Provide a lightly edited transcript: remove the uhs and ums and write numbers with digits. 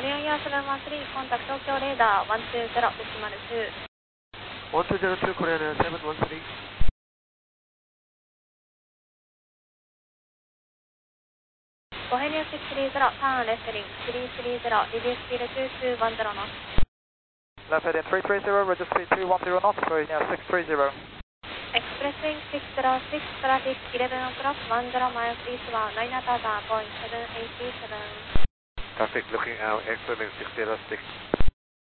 リオンヤー713、コンタクト東京レーダー120デシマル2。 1202 Korean Air 713. Bohemia 630, turn left heading 330, reduce speed to 210 knots. Left heading 330, reduce speed 210 knots, Bohemia 630. Expressing 606, traffic 11 o'clock, 10 miles eastbound, 9 Tata, Boeing 787. Traffic looking out, X-Living 606.